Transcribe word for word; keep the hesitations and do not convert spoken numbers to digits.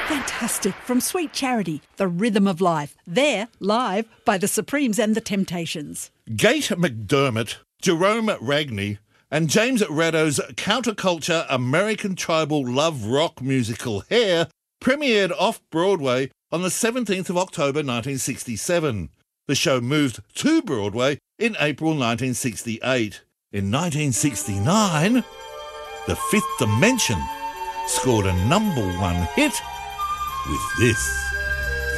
Fantastic. From Sweet Charity, The Rhythm of Life. There, live by The Supremes and The Temptations. Gate McDermott, Jerome Ragney and James Rado's counterculture American tribal love rock musical Hair premiered off-Broadway on the seventeenth of October nineteen sixty-seven. The show moved to Broadway in April nineteen sixty-eight. In nineteen sixty-nine, The Fifth Dimension scored a number one hit with this.